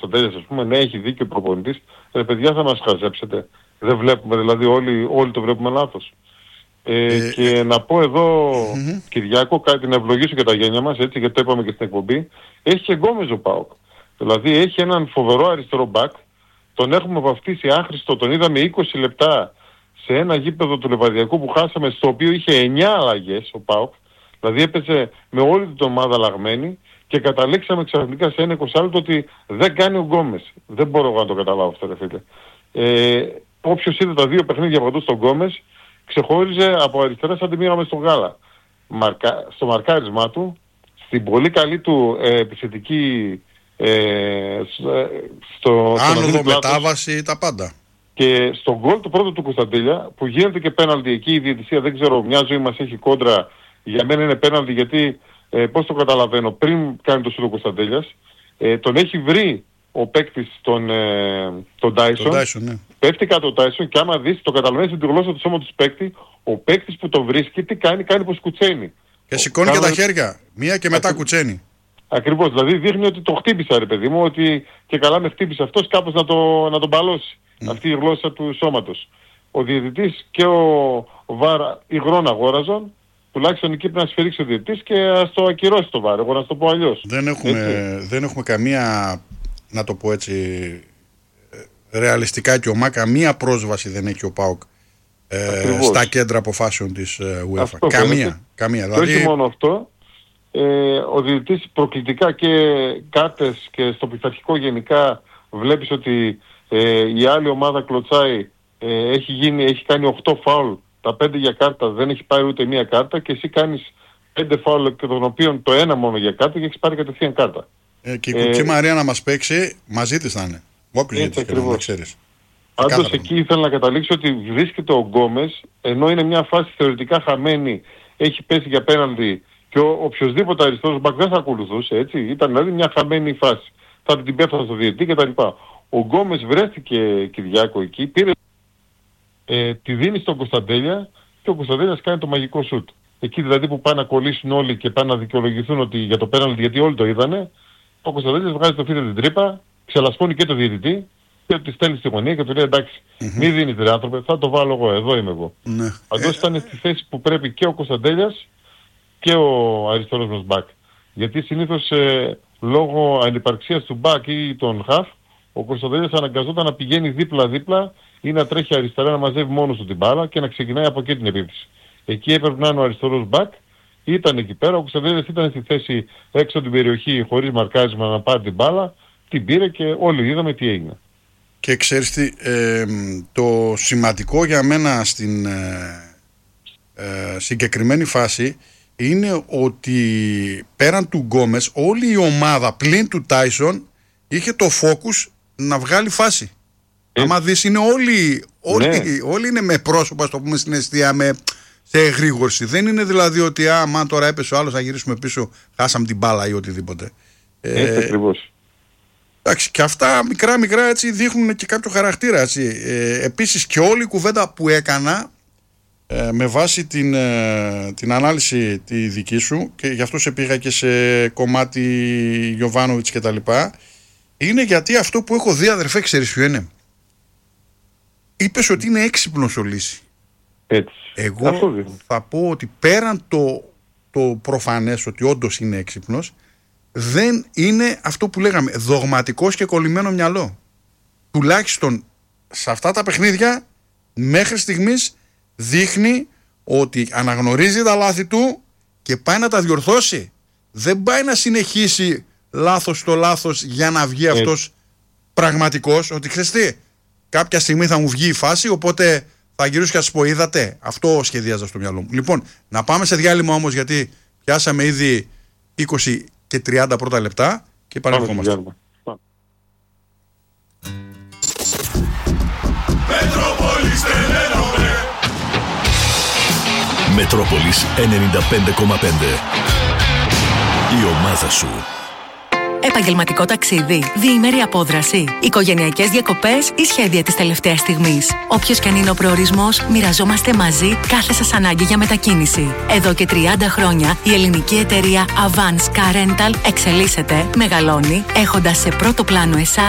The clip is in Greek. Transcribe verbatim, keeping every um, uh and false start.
Κωνσταντέλιας, ας πούμε, ναι, έχει δίκιο ο προπονητής. Ρε παιδιά, θα μας χαζέψετε. Δεν βλέπουμε, δηλαδή όλοι, όλοι το βλέπουμε λάθος. Ε, ε, και ε, να πω εδώ, mm-hmm. Κυριάκο, κάτι να ευλογήσω και τα γένια μας, έτσι, γιατί το είπαμε και στην εκπομπή. Έχει και Γκόμες ο ΠΑΟΚ. Δηλαδή έχει έναν φοβερό αριστερό μπακ. Τον έχουμε βαφτίσει άχρηστο, τον είδαμε είκοσι λεπτά σε ένα γήπεδο του Λεβαδιακού που χάσαμε, στο οποίο είχε εννιά αλλαγές ο ΠΑΟΚ. Δηλαδή έπαιζε με όλη την ομάδα αλλαγμένη και καταλήξαμε ξαφνικά σε ένα είκοσι λεπτό ότι δεν κάνει ο Γκόμες. Δεν μπορώ εγώ να το καταλάβω αυτό, ρε φίλε. Ε, όποιος είδε τα δύο παιχνίδια παντού στον Γκόμες, ξεχώριζε από αριστερά σαν τη μοίρα μες στο γάλα. Μαρκα... Στο μαρκάρισμά του, στην πολύ καλή του ε, επιθετική ε, στο, άνοδο, μετάβαση, τα πάντα. Και στον γκολ του πρώτου του Κωνσταντέλια, που γίνεται και πέναλτι εκεί, η διαιτησία δεν ξέρω, μια ζωή μας έχει κόντρα, για μένα είναι πέναλτι γιατί, ε, πώς το καταλαβαίνω, πριν κάνει το σούτο Κωνσταντέλιας, ε, τον έχει βρει ο παίκτης τον, ε, τον Tyson, Tyson ναι. Πέφτει κάτω ο Tyson και άμα δεις, το καταλαβαίνεις την γλώσσα του σώματος του παίκτη, ο παίκτης που το βρίσκει, τι κάνει, κάνει πως κουτσένει. Και σηκώνει ο, και κάνω... τα χέρια, μία και μετά Ακρι... κουτσένει. Ακριβώς, δηλαδή δείχνει ότι το χτύπησα, ρε παιδί μου, ότι και καλά με χτύπησε αυτός, κάπως να, το, να τον παλώσει. Mm. Αυτή η γλώσσα του σώματος. Ο διαιτητής και ο, ο Βαρ υγρών αγόραζον, τουλάχιστον εκεί πρέπει να σφυρίξει ο διαιτητής και ας το ακυρώσει το Βαρ, εγώ να το πω αλλιώς. Δεν έχουμε, δεν έχουμε καμία, να το πω έτσι, ρεαλιστικά και ομά, καμία πρόσβαση δεν έχει ο ΠΑΟΚ ε, στα κέντρα αποφάσεων της ε, UEFA. Αυτό, καμία. καμία. Και δηλαδή... όχι μόνο αυτό, ε, ο διαιτητής προκλητικά και κάρτες και στο πειθαρχικό γενικά βλέπεις ότι ε, η άλλη ομάδα κλωτσάει, ε, έχει, γίνει, έχει κάνει οκτώ φάουλ, τα πέντε για κάρτα, δεν έχει πάρει ούτε μία κάρτα και εσύ κάνεις πέντε φάουλ και των οποίων το ένα μόνο για κάρτα και έχεις πάρει κατευθείαν κάρτα. Ε, και η ε, Κουτσή Μαρία να μας παίξει, μαζί της θα είναι. Όποιος γιατί και να ξέρεις. Πάντως εκεί ήθελα να καταλήξω ότι βρίσκεται ο Γκόμες, ενώ είναι μια φάση θεωρητικά χαμένη, έχει πέσει για πέναλτι και ο οποιοσδήποτε αριστερός μπακ δεν θα ακολουθούσε, έτσι. Ήταν δηλαδή μια χαμένη φάση. Θα την πέφτανε στο διαιτητή κτλ. Ο Γκόμες βρέθηκε, Κυριάκο, εκεί, πήρε, ε, τη δίνει στον Κωνσταντέλια και ο Κωνσταντέλιας κάνει το μαγικό σουτ. Εκεί δηλαδή που πάνε να κολλήσουν όλοι και πάνε να δικαιολογηθούν ότι για το πέναλτι, γιατί όλοι το είδανε, ο Κωνσταντέλιας βγάζει το φίδι την τρύπα, ξελασπώνει και το διαιτητή και τη στέλνει στη γωνία και του λέει εντάξει, mm-hmm. μη δίνεις ρε άνθρωπε, θα το βάλω εγώ, εδώ είμαι εγώ. Ναι. Αντός ήταν στη θέση που πρέπει και ο Κωνσταντέλιας και ο αριστερός μας μπακ. Γιατί συνήθως ε, λόγω ανυπαρξίας του μπακ ή των χαφ, ο Κωνσταντέλιας αναγκαζόταν να πηγαίνει δίπλα-δίπλα ή να τρέχει αριστερά να μαζεύει μόνος του την μπάλα και να ξεκινάει από εκεί την επίθεση. Εκεί έπρεπε να είναι ο αριστερός μπακ, ήταν εκεί πέρα, ο Κωνσταντέλιας ήταν στη θέση έξω από την περιοχή χωρίς μαρκάρισμα να πάρει την μπάλα, την πήρε και όλοι είδαμε τι έγινε. Και ξέρεις τι, ε, το σημαντικό για μένα στην ε, ε, συγκεκριμένη φάση είναι ότι πέραν του Γκόμες όλη η ομάδα πλην του Τάισον είχε το focus να βγάλει φάση. Ε, Άμα δεις είναι όλοι, όλοι, ναι. όλοι είναι με πρόσωπα, στο πούμε, στην αιστεία, με, σε εγρήγορση. Δεν είναι δηλαδή ότι άμα τώρα έπεσε ο άλλος να γυρίσουμε πίσω, χάσαμε την μπάλα ή οτιδήποτε. Έτσι ε, ακριβώς. Εντάξει, και αυτά μικρά μικρά έτσι δείχνουν και κάποιο χαρακτήρα. Έτσι. Ε, επίσης και όλη η κουβέντα που έκανα ε, με βάση την, ε, την ανάλυση τη δική σου και γι' αυτό σε πήγα και σε κομμάτι Γιοβάνοβιτς και τα λοιπά, είναι γιατί αυτό που έχω δει, αδερφέ, ξέρεις ποιο είναι. Είπες ότι είναι έξυπνος ο Λύση. Έτσι. Εγώ θα πω ότι πέραν το, το προφανές ότι όντως είναι έξυπνος, δεν είναι αυτό που λέγαμε, δογματικός και κολλημένο μυαλό. Τουλάχιστον σε αυτά τα παιχνίδια μέχρι στιγμής δείχνει ότι αναγνωρίζει τα λάθη του και πάει να τα διορθώσει. Δεν πάει να συνεχίσει λάθος στο λάθος για να βγει αυτός ε. πραγματικός, ότι ξέρεις τι, κάποια στιγμή θα μου βγει η φάση, οπότε θα γυρίσω και θα σας πω, είδατε, αυτό σχεδιάζα στο μυαλό μου. Λοιπόν, να πάμε σε διάλειμμα όμως, γιατί πιάσαμε ήδη είκοσι και τριάντα πρώτα λεπτά και επανερχόμαστε. Μετρόπολης ενενήντα πέντε κόμμα πέντε. Η ομάδα σου. Επαγγελματικό ταξίδι, διήμερη απόδραση, οικογενειακές διακοπές ή σχέδια της τελευταίας στιγμής. Όποιος και αν είναι ο προορισμός, μοιραζόμαστε μαζί κάθε σας ανάγκη για μετακίνηση. Εδώ και τριάντα χρόνια η ελληνική εταιρεία Avance Car Rental εξελίσσεται, μεγαλώνει, έχοντας σε πρώτο πλάνο εσάς